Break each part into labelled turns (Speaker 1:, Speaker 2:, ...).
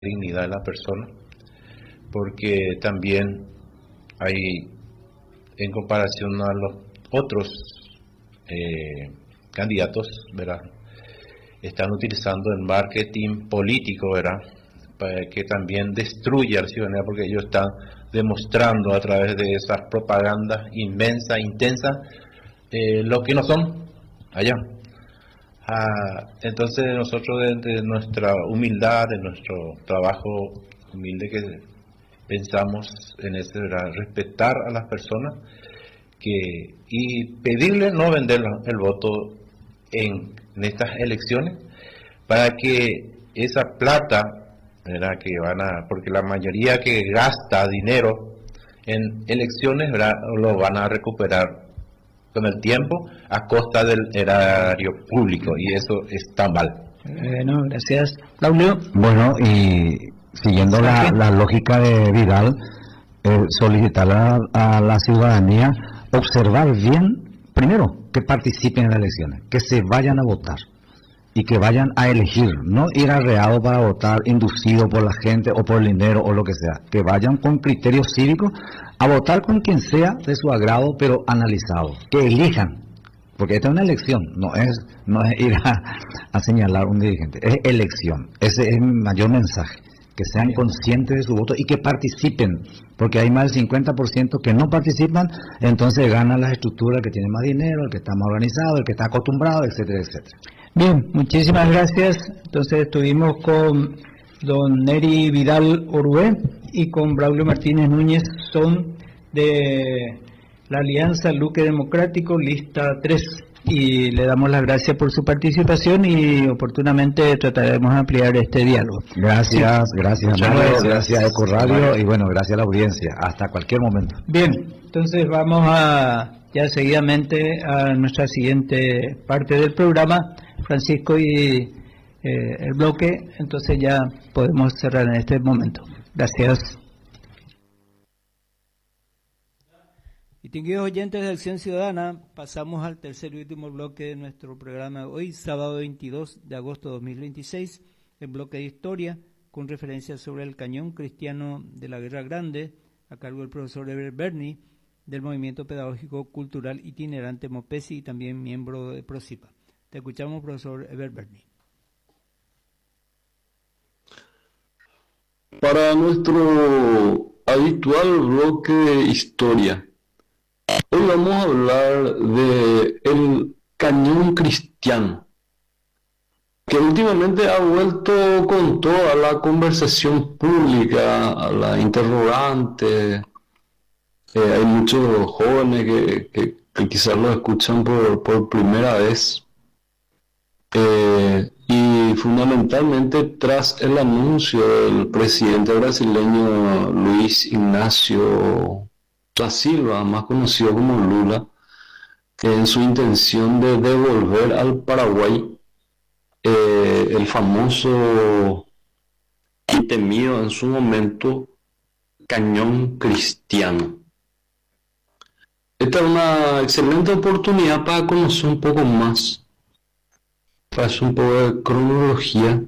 Speaker 1: dignidad de la persona, porque también hay, en comparación a los otros candidatos, ¿verdad?, están utilizando el marketing político, ¿verdad?, que también destruye a la ciudadanía, porque ellos están demostrando a través de esas propagandas inmensas, intensas, lo que no son allá. Entonces nosotros, desde nuestra humildad, de nuestro trabajo humilde, que pensamos en ese, ¿verdad?, respetar a las personas y pedirle no vender el voto en estas elecciones, para que esa plata, ¿verdad?, que porque la mayoría que gasta dinero en elecciones, ¿verdad?, lo van a recuperar con el tiempo a costa del erario público, y eso está mal.
Speaker 2: Bueno, gracias, Claudio.
Speaker 3: Bueno, y siguiendo la lógica de Vidal, solicitar a la ciudadanía observar bien, primero, que participen en las elecciones, que se vayan a votar y que vayan a elegir, no ir arreado para votar, inducido por la gente o por el dinero o lo que sea, que vayan con criterios cívicos a votar con quien sea de su agrado, pero analizado, que elijan, porque esta es una elección, no es ir a señalar un dirigente, es elección. Ese es mi mayor mensaje, que sean conscientes de su voto y que participen, porque hay más del 50% que no participan, entonces ganan las estructuras que tienen más dinero, el que está más organizado, el que está acostumbrado, etcétera, etcétera.
Speaker 2: Bien, muchísimas gracias. Entonces estuvimos con don Neri Vidal Orué y con Braulio Martínez Núñez, son de la Alianza Luque Democrático, lista 3, y le damos las gracias por su participación y oportunamente trataremos de ampliar este diálogo.
Speaker 3: Gracias, gracias Mario, gracias Eco Radio y bueno, gracias a la audiencia, hasta cualquier momento.
Speaker 2: Bien, entonces vamos ya seguidamente a nuestra siguiente parte del programa, Francisco y el bloque, entonces ya podemos cerrar en este momento. Gracias. Distinguidos oyentes de Acción Ciudadana, pasamos al tercer y último bloque de nuestro programa hoy, sábado 22 de agosto de 2026, el bloque de historia, con referencia sobre el cañón cristiano de la Guerra Grande, a cargo del profesor Eber Berni, del Movimiento Pedagógico Cultural Itinerante MOPESI y también miembro de PROCIPA. Te escuchamos, profesor Eber Berni.
Speaker 4: Para nuestro habitual bloque de historia, hoy vamos a hablar de el cañón cristiano, que últimamente ha vuelto con toda la conversación pública, a la interrogante. Hay muchos jóvenes que quizás lo escuchan por primera vez. Y fundamentalmente tras el anuncio del presidente brasileño Luiz Inácio da Silva, más conocido como Lula, que en su intención de devolver al Paraguay el famoso y temido en su momento cañón cristiano. Esta es una excelente oportunidad para conocer un poco más, para hacer un poco de cronología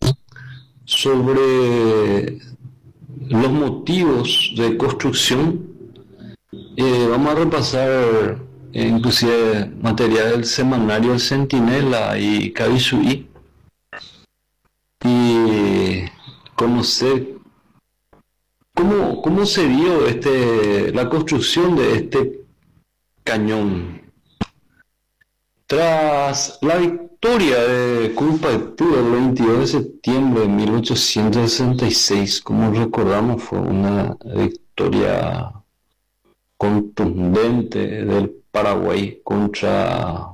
Speaker 4: sobre los motivos de construcción. Vamos a repasar inclusive material del semanario El Centinela y Cabisuí y conocer cómo se dio la construcción de este cañón. Tras la victoria de Curupaytú el 22 de septiembre de 1866, como recordamos, fue una victoria contundente del Paraguay contra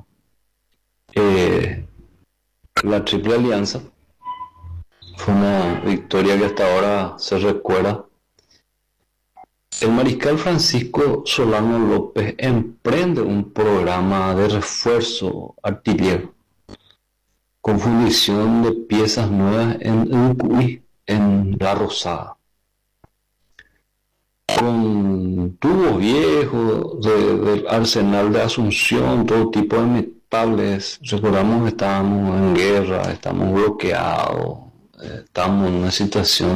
Speaker 4: la Triple Alianza. Fue una victoria que hasta ahora se recuerda. El mariscal Francisco Solano López emprende un programa de refuerzo artillero con fundición de piezas nuevas en Ucuy, en La Rosada, con tubos viejos del arsenal de Asunción, todo tipo de metales. Recordamos que estábamos en guerra, estamos bloqueados, estamos en una situación